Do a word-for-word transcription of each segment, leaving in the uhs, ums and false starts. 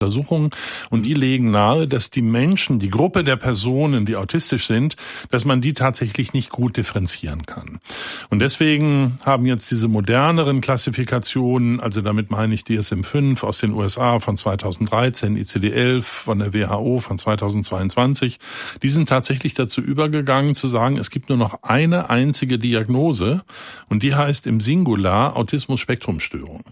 Untersuchungen und die legen nahe, dass die Menschen, die Gruppe der Personen, die autistisch sind, dass man die tatsächlich nicht gut differenzieren kann. Und deswegen haben jetzt diese moderneren Klassifikationen, also damit meine ich D S M fünf aus den U S A von zweitausenddreizehn, I C D elf von der W H O von zweitausendzweiundzwanzig, die sind tatsächlich dazu übergegangen zu sagen, es gibt nur noch eine einzige Diagnose und die heißt im Singular Autismus-Spektrum-Störung.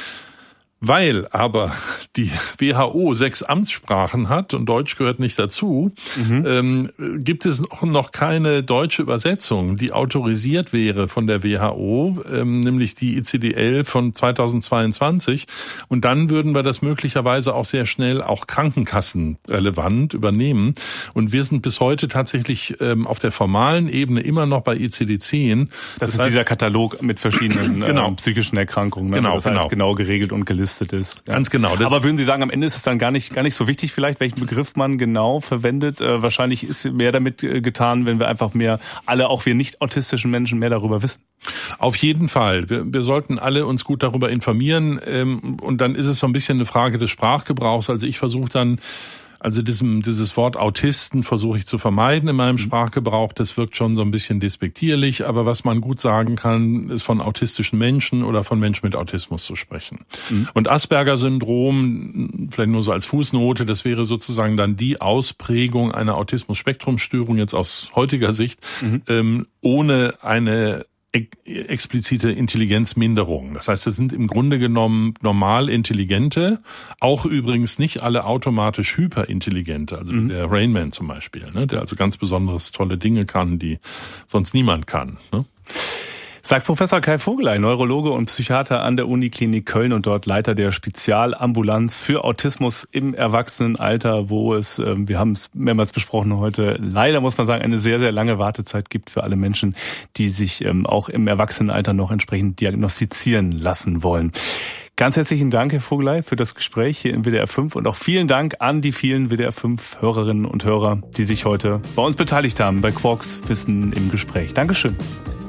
Weil aber die W H O sechs Amtssprachen hat und Deutsch gehört nicht dazu, mhm. ähm, gibt es noch keine deutsche Übersetzung, die autorisiert wäre von der W H O, ähm, nämlich die I C D elf von zweitausendzweiundzwanzig. Und dann würden wir das möglicherweise auch sehr schnell auch krankenkassenrelevant übernehmen. Und wir sind bis heute tatsächlich ähm, auf der formalen Ebene immer noch bei I C D zehn. Das, das ist heißt, dieser Katalog mit verschiedenen genau. ähm, psychischen Erkrankungen, ne? Genau, das genau. heißt genau geregelt und gelistet ist. Ja. Ganz genau. Aber würden Sie sagen, am Ende ist es dann gar nicht gar nicht so wichtig vielleicht, welchen Begriff man genau verwendet? Äh, wahrscheinlich ist mehr damit äh, getan, wenn wir einfach mehr, alle, auch wir nicht autistischen Menschen, mehr darüber wissen. Auf jeden Fall. Wir, wir sollten alle uns gut darüber informieren. Ähm, und dann ist es so ein bisschen eine Frage des Sprachgebrauchs. Also ich versuche dann, Also diesem, dieses Wort Autisten versuche ich zu vermeiden in meinem Sprachgebrauch. Das wirkt schon so ein bisschen despektierlich. Aber was man gut sagen kann, ist von autistischen Menschen oder von Menschen mit Autismus zu sprechen. Mhm. Und Asperger-Syndrom, vielleicht nur so als Fußnote, das wäre sozusagen dann die Ausprägung einer Autismus-Spektrum-Störung jetzt aus heutiger Sicht, mhm. ähm, ohne eine explizite Intelligenzminderung. Das heißt, es sind im Grunde genommen normal Intelligente, auch übrigens nicht alle automatisch Hyperintelligente, also mhm. der Rain Man zum Beispiel, ne, der also ganz besonders tolle Dinge kann, die sonst niemand kann. Ne? Sagt Professor Kai Vogeley, Neurologe und Psychiater an der Uniklinik Köln und dort Leiter der Spezialambulanz für Autismus im Erwachsenenalter, wo es, wir haben es mehrmals besprochen heute, leider muss man sagen, eine sehr, sehr lange Wartezeit gibt für alle Menschen, die sich auch im Erwachsenenalter noch entsprechend diagnostizieren lassen wollen. Ganz herzlichen Dank, Herr Vogeley, für das Gespräch hier im W D R fünf und auch vielen Dank an die vielen W D R fünf Hörerinnen und Hörer, die sich heute bei uns beteiligt haben, bei Quarks Wissen im Gespräch. Dankeschön.